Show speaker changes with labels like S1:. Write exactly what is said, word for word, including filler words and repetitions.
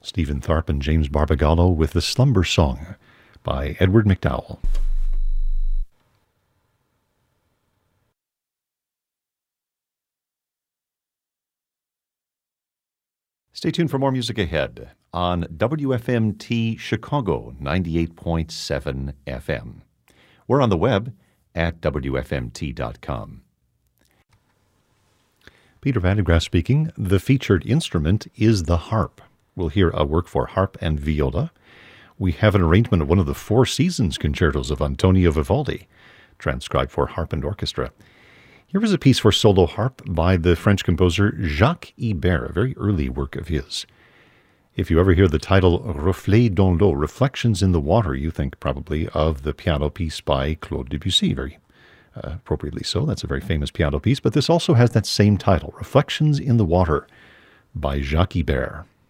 S1: Stephen Tharpe and James Barbagallo with The Slumber Song by Edward McDowell. Stay tuned for more music ahead on W F M T Chicago ninety-eight point seven F M. We're on the web at W F M T dot com. Peter Vandegraff speaking. The featured instrument is the harp. We'll hear a work for harp and viola. We have an arrangement of one of the Four Seasons concertos of Antonio Vivaldi, transcribed for harp and orchestra. Here is a piece for solo harp by the French composer Jacques Ibert, a very early work of his. If you ever hear the title Reflets dans l'eau, Reflections in the Water, you think probably of the piano piece by Claude Debussy, very uh, appropriately so. That's a very famous piano piece, but this also has that same title, Reflections in the Water by Jacques Ibert.